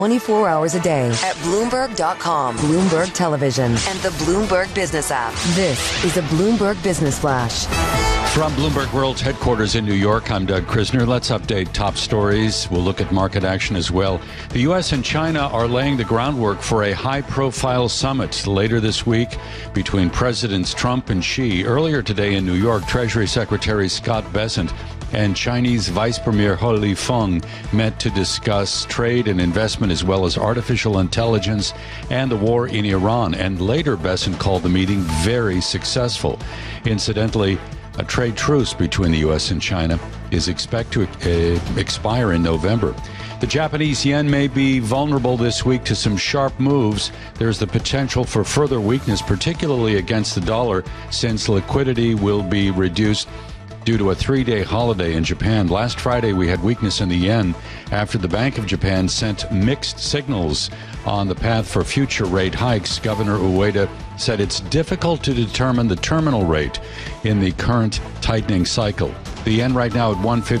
24 hours a day at Bloomberg.com, Bloomberg Television, and the Bloomberg Business app. This is a Bloomberg Business Flash. From Bloomberg World's headquarters in New York, I'm Doug Krisner. Let's update top stories. We'll look at market action as well. The U.S. and China are laying the groundwork for a high-profile summit later this week between Presidents Trump and Xi. Earlier today in New York, Treasury Secretary Scott Bessent and Chinese Vice Premier He Lifeng met to discuss trade and investment as well as artificial intelligence and the war in Iran. And later, Bessent called the meeting very successful. Incidentally, a trade truce between the U.S. and China is expected to expire in November. The Japanese yen may be vulnerable this week to some sharp moves. There's the potential for further weakness, particularly against the dollar, since liquidity will be reduced due to a 3-day holiday in Japan. Last Friday, we had weakness in the yen after the Bank of Japan sent mixed signals on the path for future rate hikes. Governor Ueda said it's difficult to determine the terminal rate in the current tightening cycle. The yen right now at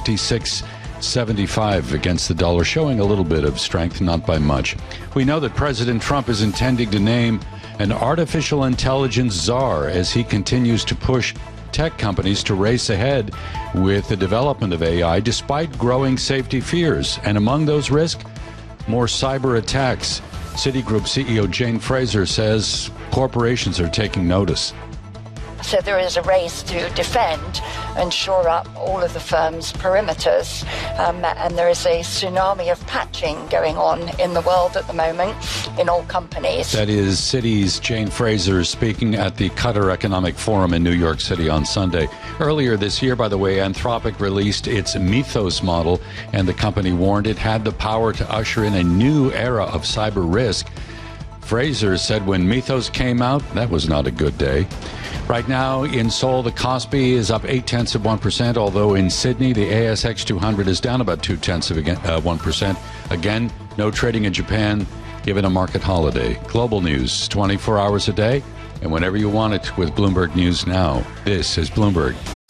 156.75 against the dollar, showing a little bit of strength, not by much. We know that President Trump is intending to name an artificial intelligence czar as he continues to push tech companies to race ahead with the development of AI despite growing safety fears. And among those risks, more cyber attacks. Citigroup CEO Jane Fraser says corporations are taking notice. So there is a race to defend and shore up all of the firm's perimeters. And there is a tsunami of patching going on in the world at the moment in all companies. That is Citi's Jane Fraser speaking at the Qatar Economic Forum in New York City on Sunday. Earlier this year, by the way, Anthropic released its Mythos model, and the company warned it had the power to usher in a new era of cyber risk. Fraser said when Mythos came out, that was not a good day. Right now in Seoul, the Kospi is up 0.8%, although in Sydney, the ASX 200 is down about 0.2%. Again, no trading in Japan, given a market holiday. Global news, 24 hours a day, and whenever you want it with Bloomberg News Now. This is Bloomberg.